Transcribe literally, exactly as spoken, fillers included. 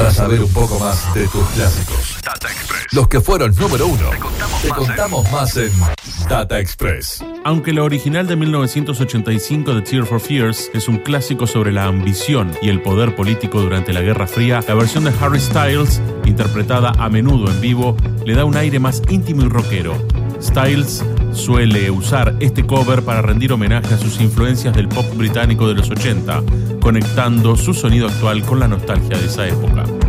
Para saber un poco más de tus clásicos, Data Express. los que fueron número uno, Te contamos, te más, contamos más en Data Express. Aunque la original de mil novecientos ochenta y cinco de Tears for Fears es un clásico sobre la ambición y el poder político durante la Guerra Fría, la versión de Harry Styles, interpretada a menudo en vivo, le da un aire más íntimo y rockero. Styles suele usar este cover para rendir homenaje a sus influencias del pop británico de los ochenta, conectando su sonido actual con la nostalgia de esa época.